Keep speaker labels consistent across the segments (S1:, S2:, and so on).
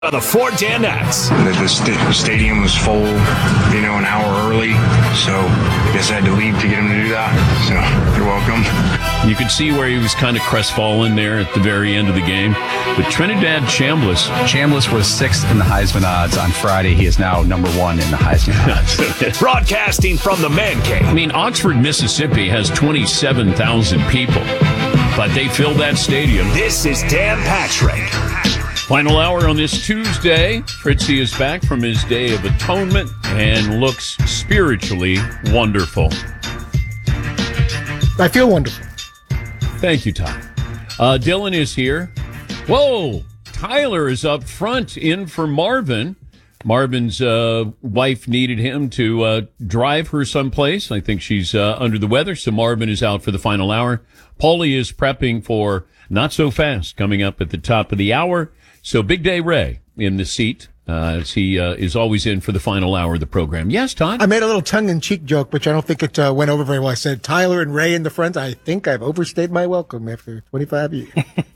S1: The Fort Danettes.
S2: The stadium was full, an hour early, so I guess I had to leave to get him to do that. So you're welcome.
S3: You could see where he was kind of crestfallen there at the very end of the game. But Trinidad Chambliss.
S4: Chambliss was 6th in the Heisman odds on Friday. He is now number 1 in the Heisman odds.
S1: Broadcasting from the Man Cave.
S3: I mean, Oxford, Mississippi has 27,000 people, but they fill that stadium.
S1: This is Dan Patrick.
S3: Final hour on this Tuesday. Fritzy is back from his Day of Atonement and looks spiritually wonderful.
S5: I feel wonderful.
S3: Thank you, Ty. Dylan is here. Whoa! Tyler is up front in for Marvin. Marvin's wife needed him to drive her someplace. I think she's under the weather, so Marvin is out for the final hour. Paulie is prepping for Not So Fast coming up at the top of the hour. So Big Day Ray in the seat as he is always in for the final hour of the program. Yes, Todd?
S5: I made a little tongue-in-cheek joke, which I don't think it went over very well. I said, Tyler and Ray and the friends, I think I've overstayed my welcome after 25 years.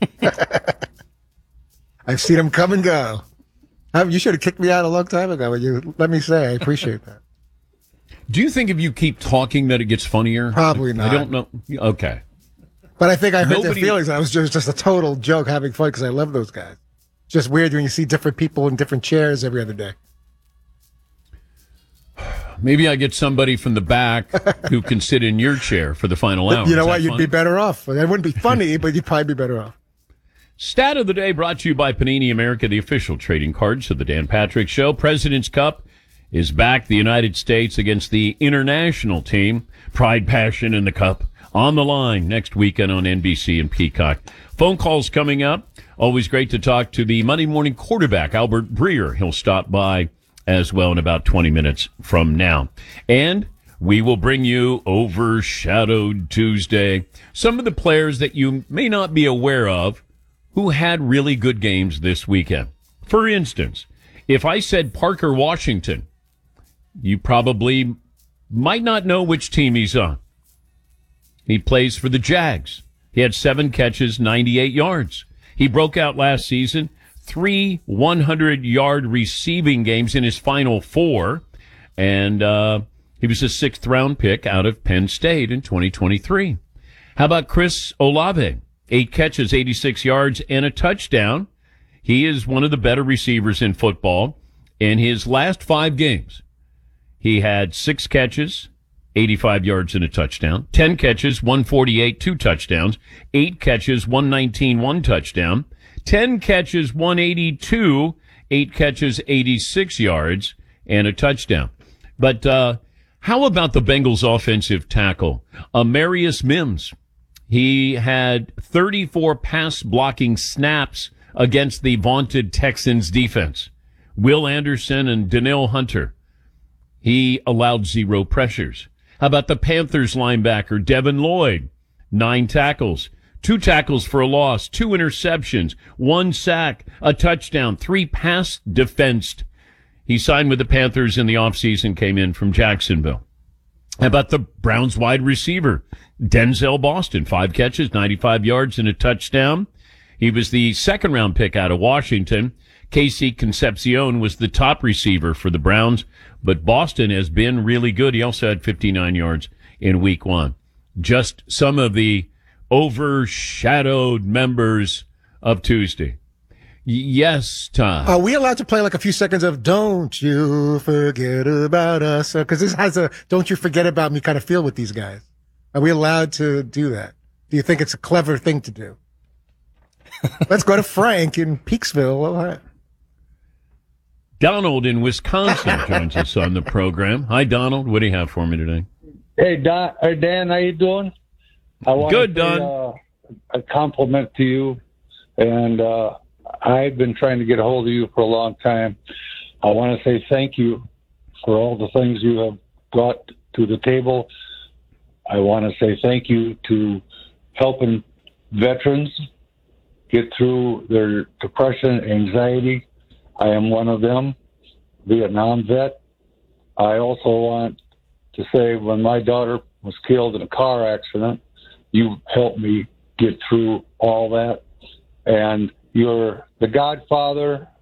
S5: I've seen them come and go. You should have kicked me out a long time ago. Let me say, I appreciate that.
S3: Do you think if you keep talking that it gets funnier?
S5: Probably not.
S3: I don't know. Okay.
S5: But I think I hurt their feelings. I was just a total joke, having fun, because I love those guys. It's just weird when you see different people in different chairs every other day.
S3: Maybe I get somebody from the back who can sit in your chair for the final hour.
S5: You know what? You'd be better off. That wouldn't be funny, but you'd probably be better off.
S3: Stat of the day brought to you by Panini America, the official trading cards of the Dan Patrick Show. President's Cup is back. The United States against the international team. Pride, passion, and the cup on the line next weekend on NBC and Peacock. Phone calls coming up. Always great to talk to the Monday morning quarterback, Albert Breer. He'll stop by as well in about 20 minutes from now. And we will bring you Overshadowed Tuesday. Some of the players that you may not be aware of who had really good games this weekend. For instance, if I said Parker Washington, you probably might not know which team he's on. He plays for the Jags. He had 7 catches, 98 yards. He broke out last season, 3 100-yard receiving games in his final 4, and he was a 6th-round pick out of Penn State in 2023. How about Chris Olave? 8 catches, 86 yards, and a touchdown. He is one of the better receivers in football. In his last 5 games, he had 6 catches, 85 yards and a touchdown, 10 catches, 148, 2 touchdowns, 8 catches, 119, 1 touchdown, 10 catches, 182, 8 catches, 86 yards, and a touchdown. But how about the Bengals offensive tackle, Amarius Mims? He had 34 pass blocking snaps against the vaunted Texans defense. Will Anderson and Danielle Hunter, he allowed 0 pressures. How about the Panthers linebacker, Devin Lloyd? 9 tackles, 2 tackles for a loss, 2 interceptions, 1 sack, a touchdown, 3 pass defensed. He signed with the Panthers in the offseason, came in from Jacksonville. How about the Browns wide receiver, Denzel Boston? 5 catches, 95 yards, and a touchdown. He was the 2nd-round pick out of Washington. Casey Concepcion was the top receiver for the Browns, but Boston has been really good. He also had 59 yards in week 1. Just some of the overshadowed members of Tuesday. Yes, Tom.
S5: Are we allowed to play like a few seconds of Don't You Forget About Us? Because this has a Don't You Forget About Me kind of feel with these guys. Are we allowed to do that? Do you think it's a clever thing to do? Let's go to Frank in Peaksville, Ohio.
S3: Donald in Wisconsin joins us on the program. Hi, Donald. What do you have for me today?
S6: Hey, Dan, how you doing? I want
S3: Good,
S6: to say,
S3: Don.
S6: a compliment to you, and I've been trying to get a hold of you for a long time. I want to say thank you for all the things you have brought to the table. I want to say thank you to helping veterans get through their depression, anxiety. I am one of them, Vietnam vet. I also want to say when my daughter was killed in a car accident, you helped me get through all that. And you're the godfather